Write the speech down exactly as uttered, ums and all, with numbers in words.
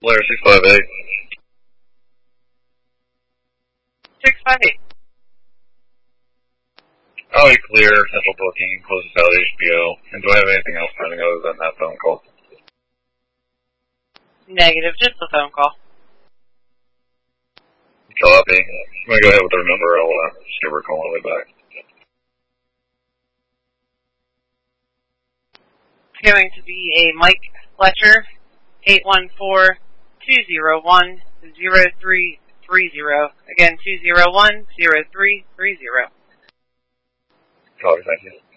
Blair six five eight. six five eight. Oh, you clear, central booking, closes out H B O. And do I have anything else pending other than that phone call? Negative, just a phone call. Copy. I'm going to go ahead with her number. I'll uh, just give her a call on the way back. It's going to be a Mike Fletcher, eight one four, two zero one, zero three three zero. Again, two zero one, zero three three zero. Copy, thank you.